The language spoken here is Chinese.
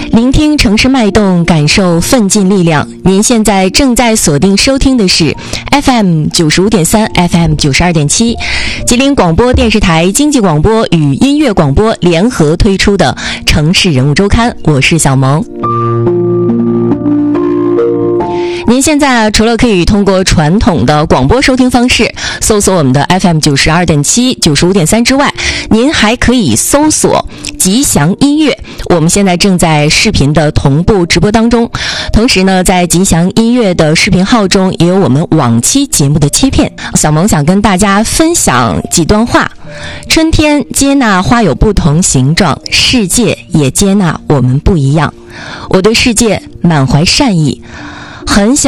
聆听城市脉动，感受奋进力量。您现在正在锁定收听的是 FM 95.3 FM 92.7吉林广播电视台经济广播与音乐广播联合推出的城市人物周刊，我是小萌。您现在除了可以通过传统的广播收听方式搜索我们的 FM 92.7 95.3之外，您还可以搜索吉祥音乐，我们现在正在视频的同步直播当中。同时呢，在吉祥音乐的视频号中也有我们往期节目的切片。小萌想跟大家分享几段话：春天接纳花有不同形状，世界也接纳我们不一样。我对世界满怀善意，很想